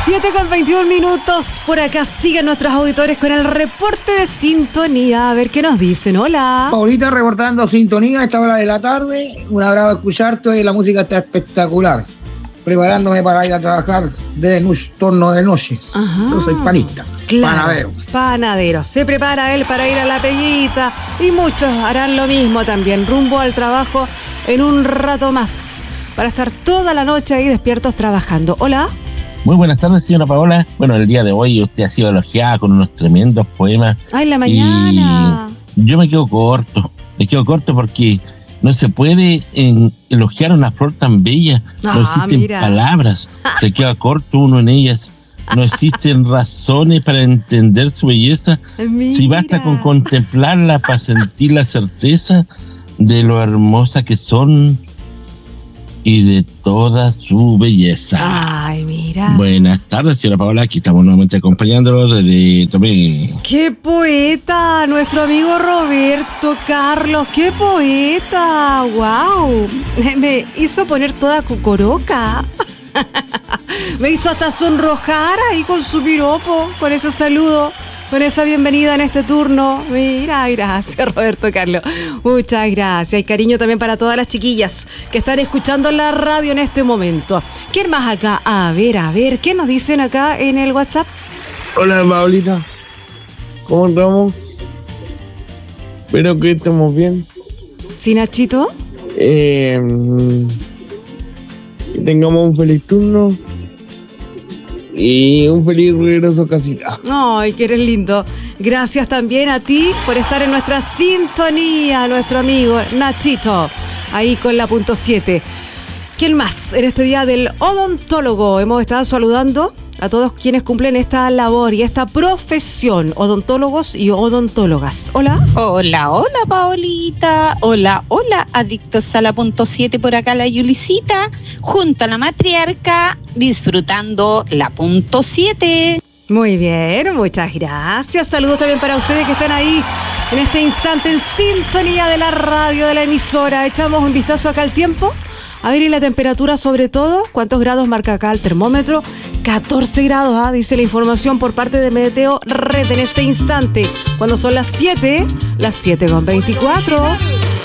7:21. Por acá siguen nuestros auditores con el reporte de sintonía. A ver qué nos dicen. Hola. Paulita reportando sintonía a esta hora de la tarde. Un agrado escucharte y la música está espectacular. Preparándome para ir a trabajar de turno de noche. Ajá. Yo soy panista, claro, panadero. Se prepara él para ir a la Pellita y muchos harán lo mismo también, rumbo al trabajo en un rato más, para estar toda la noche ahí despiertos trabajando. Hola. Muy buenas tardes, señora Paola. Bueno, el día de hoy usted ha sido elogiada con unos tremendos poemas. ¡Ay, la mañana! Y yo me quedo corto porque no se puede elogiar una flor tan bella. No existen palabras. Se queda corto uno en ellas. No existen razones para entender su belleza. Mira. Si basta con contemplarla para sentir la certeza de lo hermosa que son y de toda su belleza. Ay, mira. Buenas tardes, señora Paola. Aquí estamos nuevamente acompañándolos desde Tomé. ¡Qué poeta! Nuestro amigo Roberto Carlos. ¡Qué poeta! ¡Wow! Me hizo poner toda cucoroca. Me hizo hasta sonrojar ahí con su piropo, con ese saludo, con esa bienvenida en este turno. Mira, gracias Roberto Carlos. Muchas gracias. Y cariño también para todas las chiquillas que están escuchando la radio en este momento. ¿Quién más acá? A ver, ¿qué nos dicen acá en el WhatsApp? Hola, Paulita. ¿Cómo estamos? Espero que estemos bien. ¿Sí, Nachito? Que tengamos un feliz turno y un feliz regreso a casita. Ay, que eres lindo. Gracias también a ti por estar en nuestra sintonía, nuestro amigo Nachito, ahí con la punto 7. ¿Quién más? En este día del odontólogo hemos estado saludando a todos quienes cumplen esta labor y esta profesión, odontólogos y odontólogas. Hola. Hola, Paolita. Hola, adictos a la punto 7, por acá la Yulicita, junto a la matriarca, disfrutando la punto 7. Muy bien, muchas gracias. Saludos también para ustedes que están ahí en este instante en sintonía de la radio, de la emisora. Echamos un vistazo acá al tiempo. A ver, y la temperatura sobre todo, ¿cuántos grados marca acá el termómetro? 14 grados, dice la información por parte de Meteo Red en este instante, cuando son las 7:24.